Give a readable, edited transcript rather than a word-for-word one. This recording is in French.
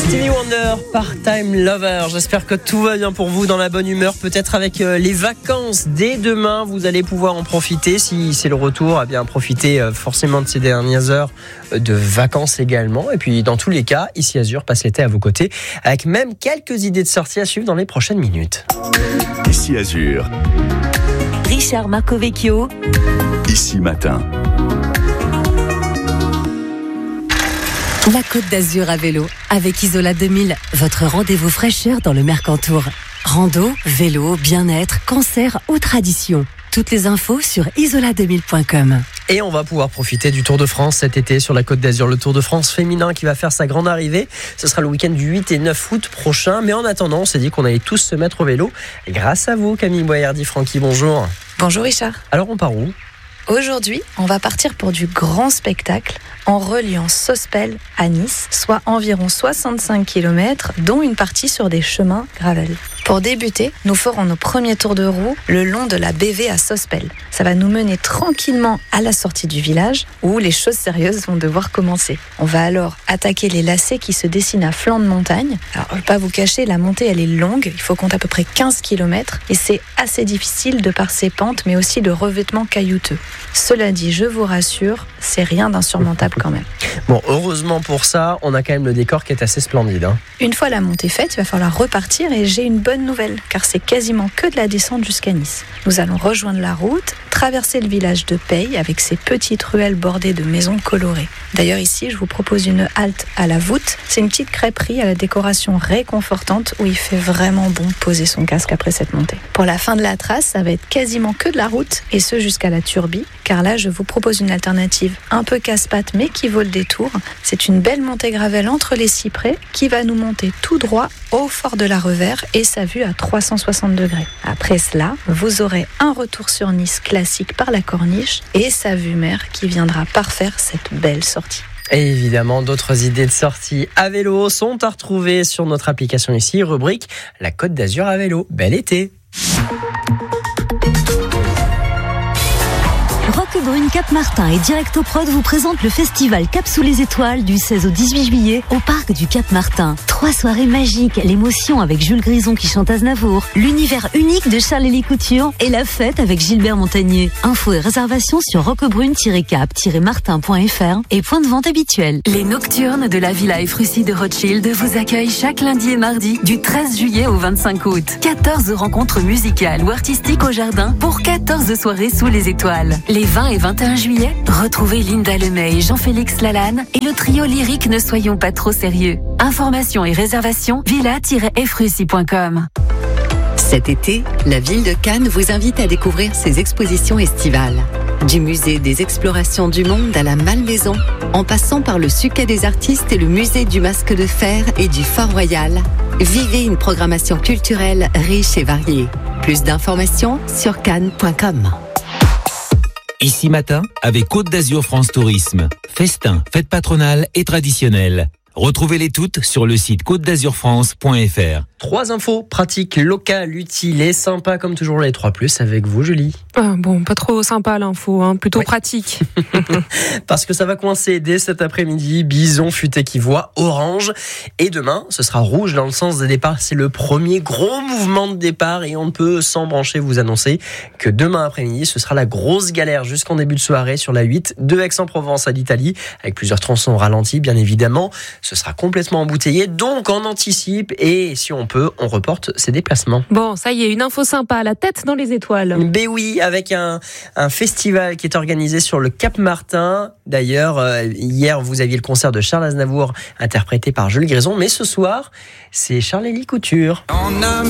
Stevie Wonder, Part-Time Lover. J'espère que tout va bien pour vous, dans la bonne humeur. Peut-être avec les vacances dès demain, vous allez pouvoir en profiter. Si c'est le retour, bien profiter forcément de ces dernières heures de vacances également. Et puis dans tous les cas, ici Azur passe l'été à vos côtés, avec même quelques idées de sortie à suivre dans les prochaines minutes. Ici Azur. Richard Marcovecchio. Ici Matin. La Côte d'Azur à vélo, avec Isola 2000, votre rendez-vous fraîcheur dans le Mercantour. Rando, vélo, bien-être, cancer ou tradition. Toutes les infos sur isola2000.com. Et on va pouvoir profiter du Tour de France cet été sur la Côte d'Azur. Le Tour de France féminin qui va faire sa grande arrivée. Ce sera le week-end du 8 et 9 août prochain. Mais en attendant, on s'est dit qu'on allait tous se mettre au vélo. Et grâce à vous, Camille Boyardi, Francky, bonjour. Bonjour Richard. Alors on part où ? Aujourd'hui, on va partir pour du grand spectacle en reliant Sospel à Nice, soit environ 65 km, dont une partie sur des chemins gravel. Pour débuter, nous ferons nos premiers tours de roue le long de la BV à Sospel. Ça va nous mener tranquillement à la sortie du village, où les choses sérieuses vont devoir commencer. On va alors attaquer les lacets qui se dessinent à flanc de montagne. Alors, je ne vais pas vous cacher, la montée elle est longue, il faut compter à peu près 15 km, et c'est assez difficile de par ses pentes, mais aussi le revêtement caillouteux. Cela dit, je vous rassure, c'est rien d'insurmontable quand même. Bon, heureusement pour ça, on a quand même le décor qui est assez splendide. Une fois la montée faite, il va falloir repartir et j'ai une bonne nouvelle, car c'est quasiment que de la descente jusqu'à Nice. Nous allons rejoindre la route, traverser le village de Peille avec ses petites ruelles bordées de maisons colorées. D'ailleurs ici, je vous propose une halte à la voûte. C'est une petite crêperie à la décoration réconfortante où il fait vraiment bon poser son casque après cette montée. Pour la fin de la trace, ça va être quasiment que de la route, et ce jusqu'à la Turbie, car là je vous propose une alternative un peu casse-pattes mais qui vaut le détour. C'est une belle montée gravelle entre les cyprès qui va nous monter tout droit au fort de la Revers et sa vue à 360 degrés. Après cela, vous aurez un retour sur Nice classique par la Corniche et sa vue mer qui viendra parfaire cette belle sortie. Et évidemment, d'autres idées de sortie à vélo sont à retrouver sur notre application ici, rubrique La Côte d'Azur à vélo. Bel été! Roquebrune Cap-Martin et Directo Prod vous présentent le festival Cap sous les étoiles du 16 au 18 juillet au parc du Cap-Martin. 3 soirées magiques, l'émotion avec Jules Grison qui chante Aznavour, l'univers unique de Charles-Élie Couture et la fête avec Gilbert Montagnier. Infos et réservations sur roquebrune-cap-martin.fr et point de vente habituel. Les Nocturnes de la Villa Efrussi de Rothschild vous accueillent chaque lundi et mardi du 13 juillet au 25 août. 14 rencontres musicales ou artistiques au jardin pour 14 soirées sous les étoiles. Les 20 et 21 juillet, retrouvez Linda Lemay et Jean-Félix Lalanne et le trio lyrique Ne soyons pas trop sérieux. Informations et réservations villa-efrussi.com. Cet été, la ville de Cannes vous invite à découvrir ses expositions estivales. Du musée des explorations du monde à la Malmaison, en passant par le Suquet des artistes et le musée du Masque de Fer et du Fort Royal, vivez une programmation culturelle riche et variée. Plus d'informations sur cannes.com. Ici Matin, avec Côte d'Azur France Tourisme. Festins, fêtes patronales et traditionnelles. Retrouvez-les toutes sur le site côtedazurfrance.fr. 3 infos pratiques, locales, utiles et sympas comme toujours les 3+, avec vous Julie. Bon, pas trop sympa l'info, plutôt pratique. Parce que ça va coincer dès cet après-midi, bison futé qui voit orange. Et demain, ce sera rouge dans le sens des départs. C'est le premier gros mouvement de départ et on ne peut sans brancher vous annoncer que demain après-midi, ce sera la grosse galère jusqu'en début de soirée sur la 8 de Aix-en-Provence à l'Italie, avec plusieurs tronçons ralentis bien évidemment. Ce sera complètement embouteillé, donc on anticipe et si on peut, on reporte ses déplacements. Bon, ça y est, une info sympa, la tête dans les étoiles. Ben oui, avec un festival qui est organisé sur le Cap-Martin. D'ailleurs, hier, vous aviez le concert de Charles Aznavour interprété par Jules Grison, mais ce soir, c'est Charles-Élie Couture.